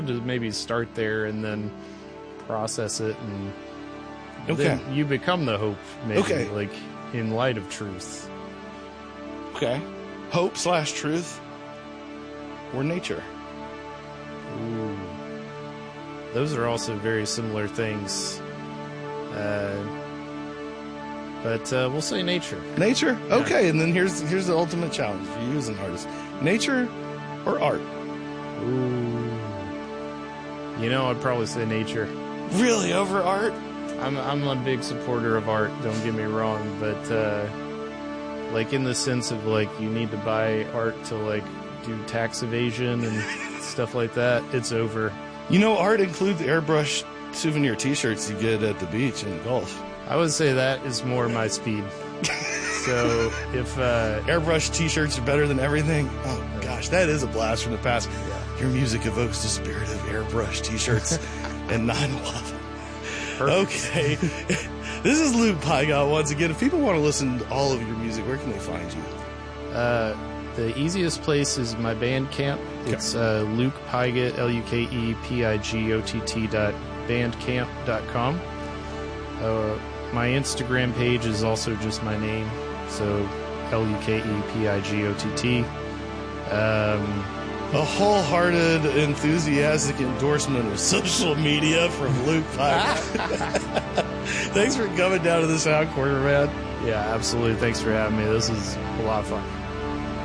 to maybe start there and then process it, and Okay. then you become the hope, maybe, Okay. like in light of truth. Okay. Hope/truth or nature? Ooh. Those are also very similar things. But we'll say nature. Nature? Okay, and then here's the ultimate challenge for you as an artist. Nature or art? Ooh. I'd probably say nature. Really, over art? I'm a big supporter of art, don't get me wrong, but like in the sense of like you need to buy art to like do tax evasion and stuff like that, it's over. Art includes airbrush souvenir t-shirts you get at the beach in the Gulf. I would say that is more my speed. So if Airbrush t-shirts are better than everything. Oh gosh, that is a blast from the past. Your music evokes the spirit of airbrush t-shirts and 9/11. Okay. This is Luke Pygott once again. If people want to listen to all of your music, where can they find you? The easiest place is my Bandcamp. It's Luke Pygott, LukePigott.bandcamp.com. My Instagram page is also just my name, so LukePigott. A wholehearted, enthusiastic endorsement of social media from Luke Pygott. Thanks for coming down to the Sound Corner, man. Yeah, absolutely. Thanks for having me. This is a lot of fun.